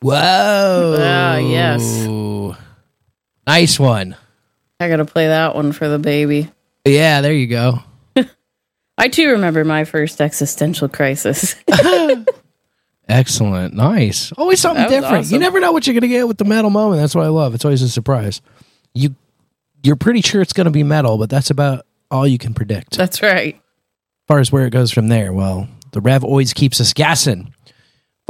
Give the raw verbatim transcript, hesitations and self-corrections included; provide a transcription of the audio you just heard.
Whoa. Ah, yes. Nice one. I got to play that one for the baby. Yeah, there you go. I too remember my first existential crisis. Excellent. Nice. Always something different. Awesome. You never know what you're going to get with the metal moment. That's what I love. It's always a surprise. You, you're pretty sure it's going to be metal, but that's about all you can predict. That's right. As far as where it goes from there, well, the Rev always keeps us gassing.